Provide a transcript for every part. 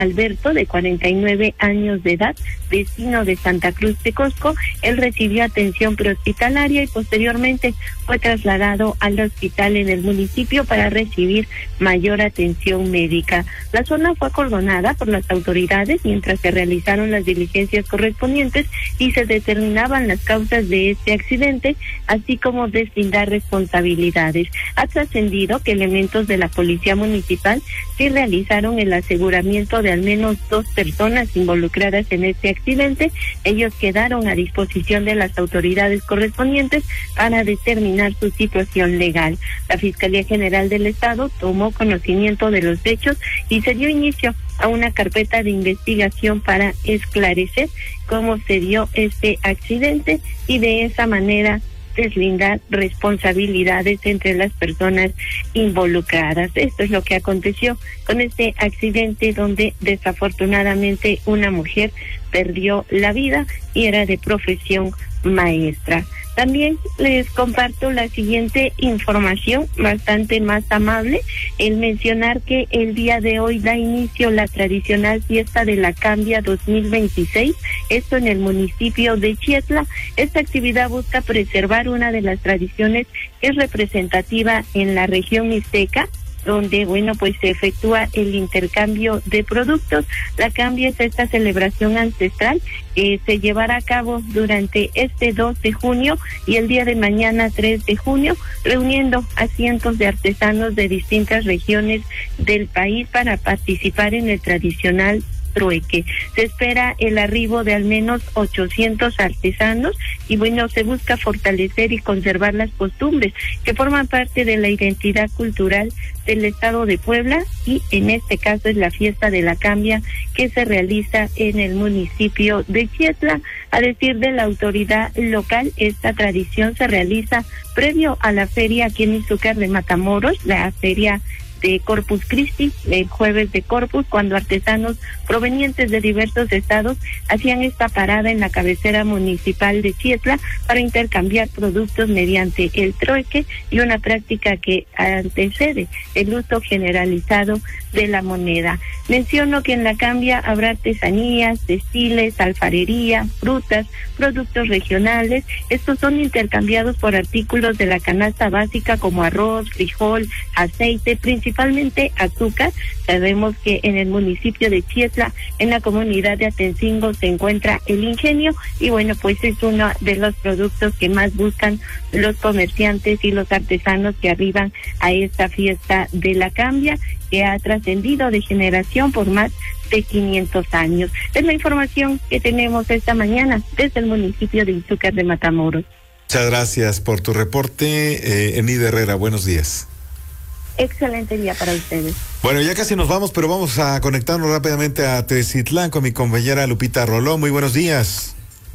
Alberto, de 49 años de edad, vecino de Santa Cruz de Cosco. Él recibió atención prehospitalaria y posteriormente fue trasladado al hospital en el municipio para recibir mayor atención médica. La zona fue acordonada por las autoridades mientras se realizaron las diligencias correspondientes y se determinaban las causas de este accidente, así como deslindar responsabilidades. Ha trascendido que elementos de la Policía Municipal sí realizaron el aseguramiento de al menos 2 personas involucradas en este accidente. Ellos quedaron a disposición de las autoridades correspondientes para determinar su situación legal. La Fiscalía General del Estado tomó conocimiento de los hechos y se dio inicio a una carpeta de investigación para esclarecer cómo se dio este accidente y de esa manera deslindar responsabilidades entre las personas involucradas. Esto es lo que aconteció con este accidente donde desafortunadamente una mujer perdió la vida y era de profesión maestra. También les comparto la siguiente información, bastante más amable, el mencionar que el día de hoy da inicio la tradicional fiesta de la Cambia 2026, esto en el municipio de Chietla. Esta actividad busca preservar una de las tradiciones que es representativa en la región mixteca, donde, pues se efectúa el intercambio de productos. La Cambia es esta celebración ancestral que se llevará a cabo durante este 2 de junio y el día de mañana 3 de junio, reuniendo a cientos de artesanos de distintas regiones del país para participar en el tradicional trueque. Se espera el arribo de al menos 800 artesanos y se busca fortalecer y conservar las costumbres que forman parte de la identidad cultural del estado de Puebla, y en este caso es la fiesta de la Cambia que se realiza en el municipio de Chietla. A decir de la autoridad local, esta tradición se realiza previo a la feria aquí en Izúcar de Matamoros, la feria de Corpus Christi, el jueves de Corpus, cuando artesanos provenientes de diversos estados hacían esta parada en la cabecera municipal de Chietla para intercambiar productos mediante el trueque, y una práctica que antecede el uso generalizado de la moneda. Menciono que en la Cambia habrá artesanías, textiles, alfarería, frutas, productos regionales. Estos son intercambiados por artículos de la canasta básica como arroz, frijol, aceite, principalmente azúcar. Sabemos que en el municipio de Chietla, en la comunidad de Atencingo, se encuentra el ingenio y pues es uno de los productos que más buscan los comerciantes y los artesanos que arriban a esta fiesta de la Cambia, que ha trascendido de generación por más de 500 años. Es la información que tenemos esta mañana desde el municipio de Izúcar de Matamoros. Muchas gracias por tu reporte, Enida Herrera. Buenos días. Excelente día para ustedes. Bueno, ya casi nos vamos, pero vamos a conectarnos rápidamente a Teciutlán con mi compañera Lupita Rolón. Muy buenos días.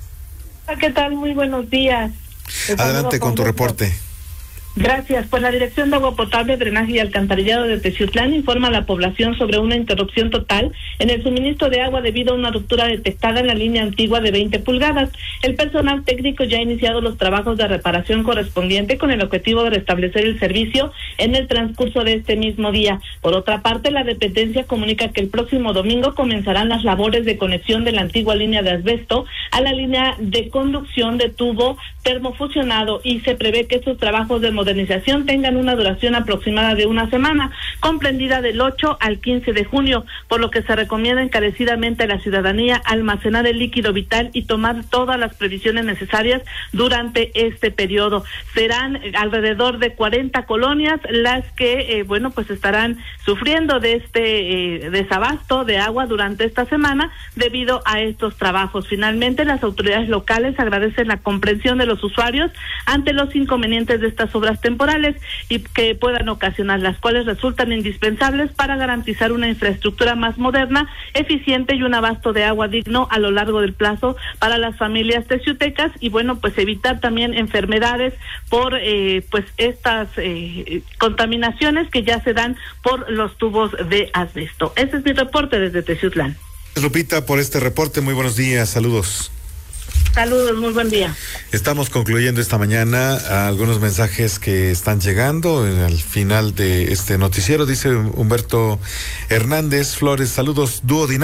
¿Qué tal? Muy buenos días. Adelante con tu reporte. Gracias. Pues la Dirección de Agua Potable, Drenaje y Alcantarillado de Teciutlán informa a la población sobre una interrupción total en el suministro de agua debido a una ruptura detectada en la línea antigua de 20 pulgadas. El personal técnico ya ha iniciado los trabajos de reparación correspondiente con el objetivo de restablecer el servicio en el transcurso de este mismo día. Por otra parte, la dependencia comunica que el próximo domingo comenzarán las labores de conexión de la antigua línea de asbesto a la línea de conducción de tubo termofusionado, y se prevé que estos trabajos de modernización tengan una duración aproximada de una semana, comprendida del 8 al 15 de junio, por lo que se recomienda encarecidamente a la ciudadanía almacenar el líquido vital y tomar todas las previsiones necesarias durante este periodo. Serán alrededor de 40 colonias las que, pues estarán sufriendo de este desabasto de agua durante esta semana debido a estos trabajos. Finalmente, las autoridades locales agradecen la comprensión de los usuarios ante los inconvenientes de estas obras temporales y que puedan ocasionar, las cuales resultan indispensables para garantizar una infraestructura más moderna, eficiente y un abasto de agua digno a lo largo del plazo para las familias teciutecas, y pues evitar también enfermedades por estas contaminaciones que ya se dan por los tubos de asbesto. Ese es mi reporte desde Teciutlán. Lupita, por este reporte, muy buenos días, saludos. Saludos, muy buen día. Estamos concluyendo esta mañana algunos mensajes que están llegando al final de este noticiero. Dice Humberto Hernández Flores, saludos, dúo dinámico.